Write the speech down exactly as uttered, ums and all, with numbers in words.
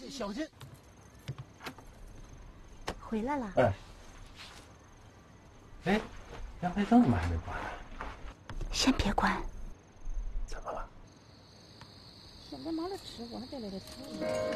小心。 回来了。 哎，哎，阳台灯怎么还没关呢？ 先别关。 怎么了？ 现在忙着吃，我还在那里吃。